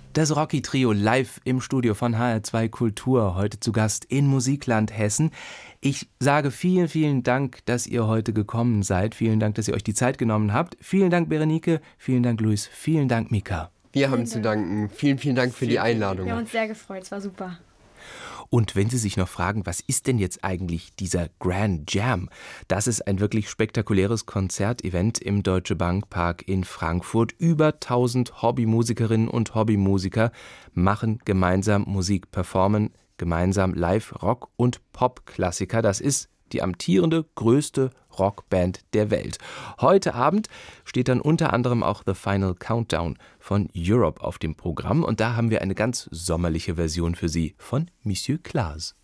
Das Rocky-Trio live im Studio von HR2 Kultur, heute zu Gast in Musikland Hessen. Ich sage vielen, vielen Dank, dass ihr heute gekommen seid. Vielen Dank, dass ihr euch die Zeit genommen habt. Vielen Dank, Berenike. Vielen Dank, Luis. Vielen Dank, Mika. Wir haben zu danken. Vielen, vielen Dank für die Einladung. Wir haben uns sehr gefreut, es war super. Und wenn Sie sich noch fragen, was ist denn jetzt eigentlich dieser Grand Jam? Das ist ein wirklich spektakuläres Konzertevent im Deutsche Bank Park in Frankfurt. Über 1000 Hobbymusikerinnen und Hobbymusiker machen gemeinsam Musik, performen gemeinsam Live-Rock- und Pop-Klassiker. Das ist die amtierende größte Rockband der Welt. Heute Abend steht dann unter anderem auch The Final Countdown von Europe auf dem Programm und da haben wir eine ganz sommerliche Version für Sie von Monsieur Claes.